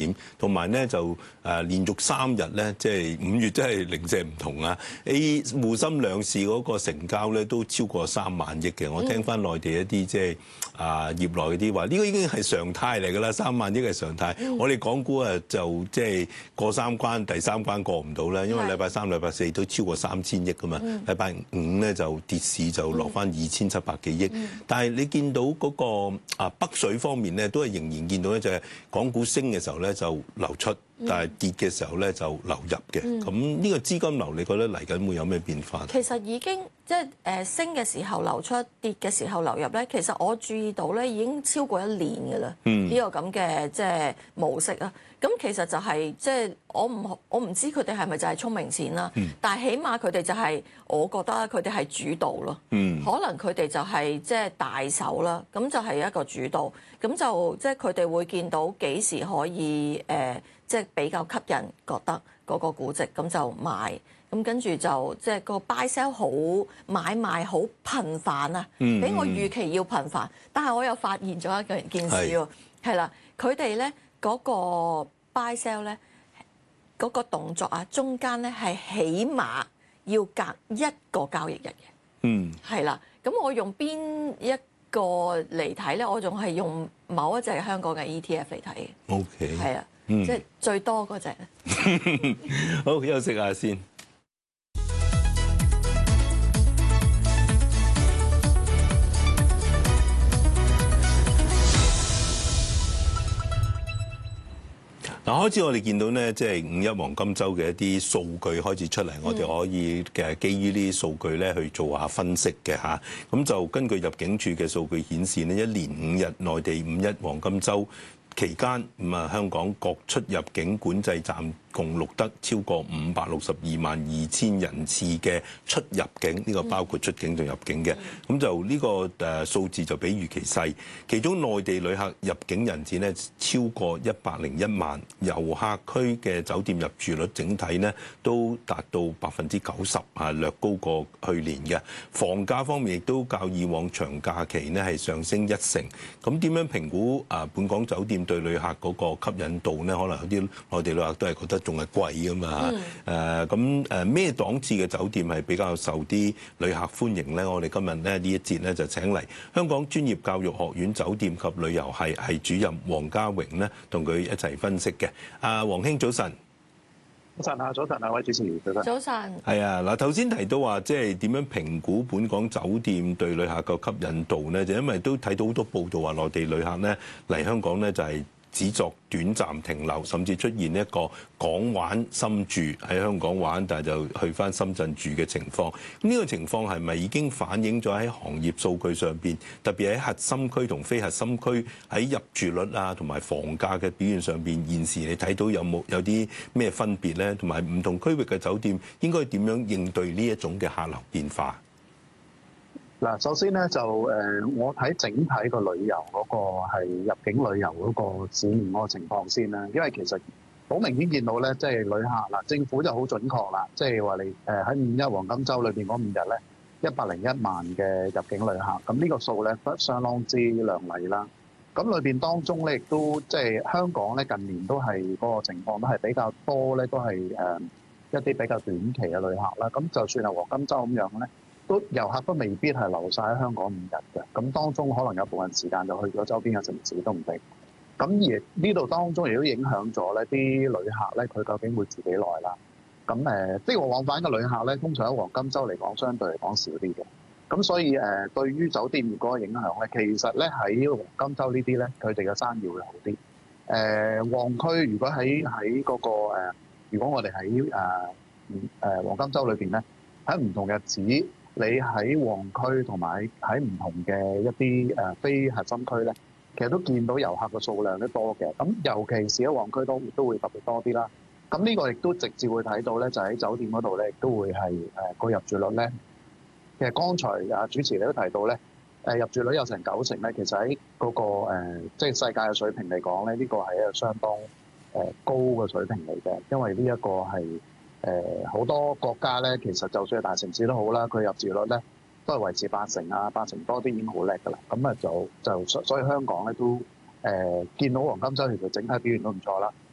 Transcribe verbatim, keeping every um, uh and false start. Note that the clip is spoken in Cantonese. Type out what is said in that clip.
點，同埋咧就誒連續三日咧，即係五月真係零舍唔同啊 ！A 滬深兩市嗰個成交咧都超過三萬億嘅，我聽翻內地一啲即係啊業內嗰啲話，呢個已經係常態嚟㗎啦，三萬億係常態。我哋港股啊就即係過三關，第三關過唔到啦，因為禮拜三、禮拜四都超過三千億㗎嘛，禮拜五咧就跌市就落翻二千七百幾億，但係你見到嗰個啊北水方面咧，都係仍然見到咧就係港股升嘅時候咧就流出，但係跌嘅時候咧就流入嘅。咁呢個資金流，你覺得嚟緊會有咩變化？ 其實已經即係誒升嘅時候流出，跌嘅時候流入咧。其實我注意到咧已經超過一年㗎啦。呢個咁嘅即係模式啊。咁其實就係即係我唔我唔知佢哋係咪就係聰明錢啦。但係起碼佢哋就係我覺得佢哋係主導咯。可能佢哋就係即係大手啦。咁就係一個主導。咁就即係佢哋會見到幾時可以誒，即係比較吸引，覺得嗰個估值咁就買。咁跟住就即係個 buy sell 好買賣好頻繁啊，比我預期要頻繁。但係我又發現咗一件事喎，係啦，佢哋咧嗰個 buy sell 咧嗰個動作啊，中間咧係起碼要隔一個交易日嘅。嗯，係啦。咁我用邊一個嚟睇咧？我仲係用某一隻香港嘅 E T F 嚟睇嘅。O K。係啊，即係最多嗰隻。 好，休息下先。嗱，開始我哋見到咧，即係五一黃金週嘅一啲數據開始出嚟，我哋可以嘅基於呢啲數據咧去做下分析嘅嚇。咁就根據入境處嘅數據顯示呢，一連五日內地五一黃金週期間，咁啊香港各出入境管制站共錄得超過五百六十二萬二千人次嘅出入境，呢個包括出境同入境嘅。咁就呢個誒數字就比預期細，其中內地旅客入境人次呢超過一百零一萬，遊客區嘅酒店入住率整體呢都達到百分之九十，啊略高過去年嘅。房價方面亦都較以往長假期呢係上升一成。咁點樣評估啊本港酒店對旅客嗰個吸引度呢？可能有啲內地旅客都係覺得仲係貴㗎嘛嚇。誒咁誒咩檔次嘅酒店係比較受啲旅客歡迎咧？我哋今日咧呢一節咧就請嚟香港專業教育學院酒店及旅遊系系主任黃家榮咧，同佢一齊分析嘅。阿黃兄早晨。 早晨啊，早晨啊，位主持人早晨。 早晨。 係啊，嗱頭先提到話，即係點樣評估本港酒店對旅客個吸引度咧？就因為都睇到好多報道話，內地旅客咧嚟香港咧就係只作短暫停留，甚至出現一個港玩深住喺香港玩，但係就去返深圳住嘅情況。咁呢個情況係咪已經反映咗喺行業數據上邊？特別喺核心區同非核心區喺入住率啊，同埋房價嘅表現上邊，現時你睇到有冇有啲咩分別咧？同埋唔同區域嘅酒店應該點樣應對呢一種嘅客流變化？ 嗱，首先咧就誒，我睇整體個旅遊嗰個係入境旅遊嗰個展現嗰個情況先啦。因為其實好明顯見到咧，即係旅客嗱，政府就好準確啦，即係話你誒喺五一黃金週裏邊嗰五日咧，一百零一萬嘅入境旅客，咁呢個數咧都相當之亮麗啦。咁裏邊當中咧亦都即係香港咧近年都係嗰個情況都係比較多咧，都係誒一啲比較短期嘅旅客啦。咁就算係黃金週咁樣咧，都遊客都未必係留晒喺香港五日嘅，咁當中可能有部分時間就去咗周邊嘅城市都唔定。咁而呢度當中亦都影響咗咧啲旅客咧，佢究竟會住幾耐啦？咁誒，即係往返嘅旅客咧，通常喺黃金週嚟講，相對嚟講少啲嘅。咁所以誒，對於酒店業嗰個影響咧，其實咧喺黃金週呢啲咧，佢哋嘅生意會好啲。誒，旺區如果喺喺嗰個誒，如果我哋喺誒誒黃金週裏邊咧，喺唔同日子，你喺旺區同埋喺唔同嘅一啲誒非核心區咧，其實都見到遊客嘅數量都多嘅。咁尤其是喺旺區都都會特別多啲啦。咁呢個亦都直接會睇到咧，就喺酒店嗰度咧，亦都會係誒個入住率咧。其實剛才啊主持你都提到咧，誒入住率有成九成咧，其實喺嗰個誒即係世界嘅水平嚟講咧，呢個係一個相當誒高嘅水平嚟嘅，因為呢一個係。誒好、呃、多國家咧，其實就算係大城市都好啦，佢入住率咧都係維持八成啊，八成多啲已經好叻㗎啦。咁啊就就所以香港咧都誒、呃、見到黃金週其實整體表現都唔錯啦。